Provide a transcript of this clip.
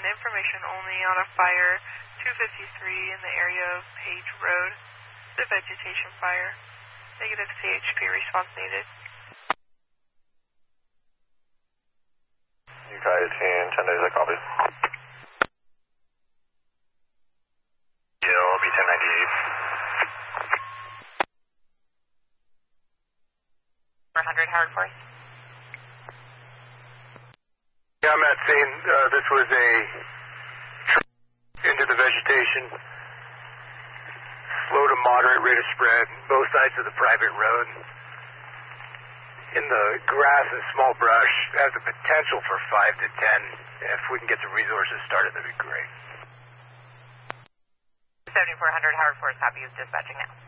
information only on a fire 253 in the area of Page Road. The vegetation fire. Negative CHP response needed. Ukai 10 days, I copy. Gil, B1098. 400 Howard Force. Yeah, I'm at scene. This was a into the vegetation. Slow to moderate rate of spread, both sides of the private road. In the grass and small brush, has the potential for 5 to 10. If we can get the resources started, that'd be great. 7400 Howard Force, copy is dispatching now.